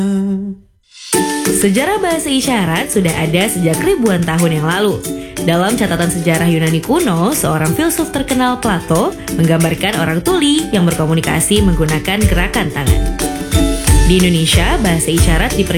Sejarah bahasa isyarat sudah ada sejak ribuan tahun yang lalu. Dalam catatan sejarah Yunani kuno, seorang filsuf terkenal Plato menggambarkan orang tuli yang berkomunikasi menggunakan gerakan tangan. Di Indonesia, bahasa isyarat